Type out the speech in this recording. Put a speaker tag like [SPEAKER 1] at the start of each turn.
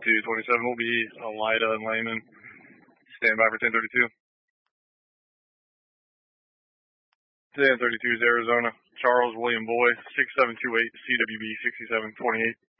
[SPEAKER 1] 1032-27 will be Elida and Lehman. Stand by for 1032. 1032 is Arizona. Charles William Boy, 6728 CWB 6728.